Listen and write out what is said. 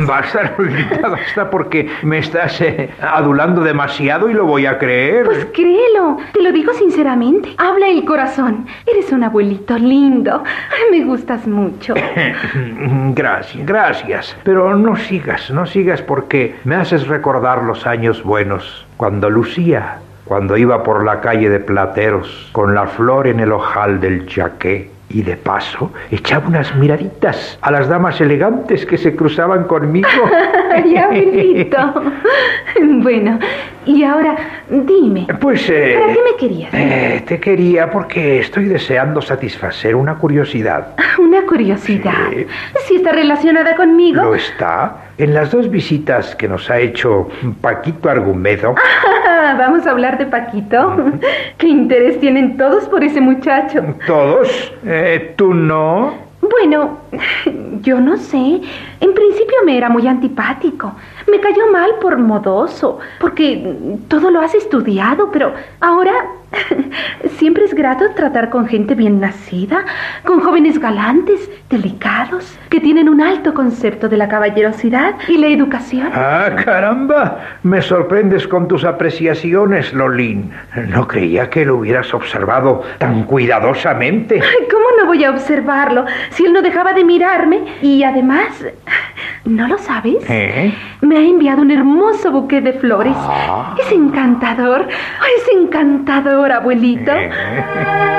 Basta, Lolita, basta, porque me estás adulando demasiado y lo voy a creer. Pues créelo, te lo digo sinceramente. Habla el corazón. Eres un abuelito lindo. Me gustas mucho. Gracias. Pero no sigas porque me haces recordar los años buenos, cuando lucía, cuando iba por la calle de Plateros, con la flor en el ojal del chaqué. Y de paso, echaba unas miraditas a las damas elegantes que se cruzaban conmigo. ¡Ay, abuelito! Bueno, y ahora, dime. Pues, ¿para qué me querías? Te quería porque estoy deseando satisfacer una curiosidad. ¿Una curiosidad? Sí. ¿Si está relacionada conmigo? Lo está. En las 2 visitas que nos ha hecho Paquito Argumedo. ¿Vamos a hablar de Paquito? ¿Qué interés tienen todos por ese muchacho? ¿Todos? ¿Tú no? Bueno, yo no sé. En principio me era muy antipático. Me cayó mal por modoso, porque todo lo has estudiado, pero ahora siempre es grato tratar con gente bien nacida, con jóvenes galantes, delicados, que tienen un alto concepto de la caballerosidad y la educación. ¡Ah, caramba! Me sorprendes con tus apreciaciones, Lolín. No creía que lo hubieras observado tan cuidadosamente. ¿Cómo no voy a observarlo si él no dejaba de mirarme? Y además, ¿no lo sabes? Me ha enviado un hermoso buqué de flores. Es encantador, abuelito.